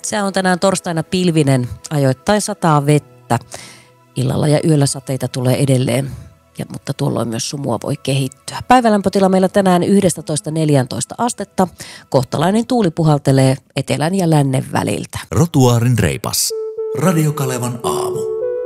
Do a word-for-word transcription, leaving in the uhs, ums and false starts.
Se on tänään torstaina pilvinen, ajoittain sataa vettä. Illalla ja yöllä sateita tulee edelleen, ja, mutta tuolloin myös sumua voi kehittyä. Päivälämpötila meillä tänään yksitoista neljätoista astetta. Kohtalainen tuuli puhaltelee etelän ja lännen väliltä. Rotuaarin reipas. Radio Kalevan aamu.